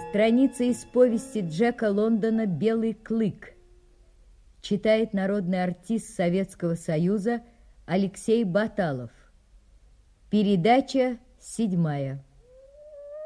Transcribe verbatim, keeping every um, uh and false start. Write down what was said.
Страница из повести Джека Лондона «Белый клык». Читает народный артист Советского Союза Алексей Баталов. Передача седьмая.